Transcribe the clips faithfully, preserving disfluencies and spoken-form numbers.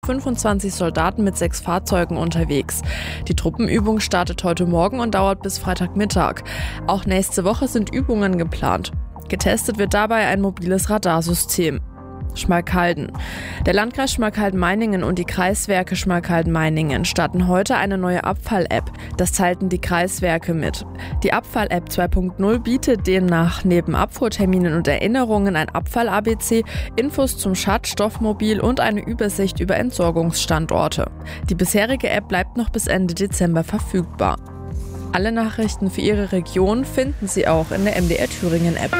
fünfundzwanzig Soldaten mit sechs Fahrzeugen unterwegs. Die Truppenübung startet heute Morgen und dauert bis Freitagmittag. Auch nächste Woche sind Übungen geplant. Getestet wird dabei ein mobiles Radarsystem. Schmalkalden. Der Landkreis Schmalkalden-Meiningen und die Kreiswerke Schmalkalden-Meiningen starten heute eine neue Abfall-App. Das teilten die Kreiswerke mit. Die Abfall-App zwei Punkt null bietet demnach neben Abfuhrterminen und Erinnerungen ein Abfall-A B C, Infos zum Schadstoffmobil und eine Übersicht über Entsorgungsstandorte. Die bisherige App bleibt noch bis Ende Dezember verfügbar. Alle Nachrichten für Ihre Region finden Sie auch in der M D R Thüringen App.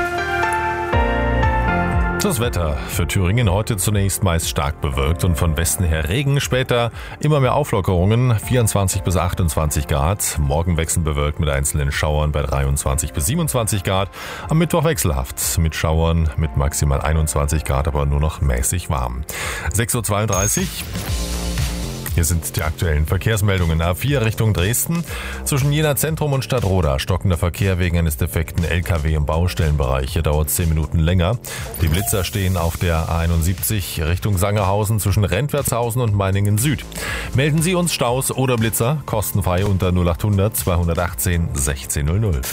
Das Wetter für Thüringen heute zunächst meist stark bewölkt und von Westen her Regen, später immer mehr Auflockerungen, vierundzwanzig bis achtundzwanzig Grad. Morgen wechselnd bewölkt mit einzelnen Schauern bei dreiundzwanzig bis siebenundzwanzig Grad. Am Mittwoch wechselhaft mit Schauern mit maximal einundzwanzig Grad, aber nur noch mäßig warm. sechs Uhr zweiunddreißig. Hier sind die aktuellen Verkehrsmeldungen. A vier Richtung Dresden. Zwischen Jena Zentrum und Stadtroda stockender Verkehr wegen eines defekten L K W im Baustellenbereich. Hier dauert es zehn Minuten länger. Die Blitzer stehen auf der A einundsiebzig Richtung Sangerhausen zwischen Rentwertshausen und Meiningen Süd. Melden Sie uns Staus oder Blitzer kostenfrei unter null achthundert zweihundertachtzehn sechzehn null null.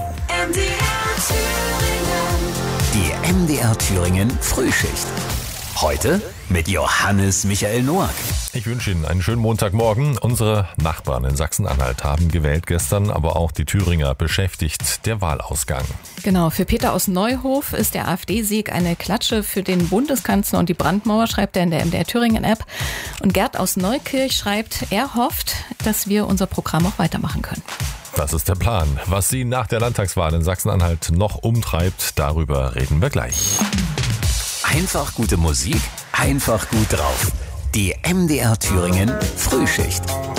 Die M D R Thüringen Frühschicht. Heute mit Johannes Michael Noack. Ich wünsche Ihnen einen schönen Montagmorgen. Unsere Nachbarn in Sachsen-Anhalt haben gewählt gestern, aber auch die Thüringer beschäftigt der Wahlausgang. Genau, für Peter aus Neuhof ist der AfD-Sieg eine Klatsche für den Bundeskanzler und die Brandmauer, schreibt er in der M D R Thüringen-App. Und Gerd aus Neukirch schreibt, er hofft, dass wir unser Programm auch weitermachen können. Das ist der Plan. Was Sie nach der Landtagswahl in Sachsen-Anhalt noch umtreibt, darüber reden wir gleich. Einfach gute Musik, einfach gut drauf. Die M D R Thüringen Frühschicht.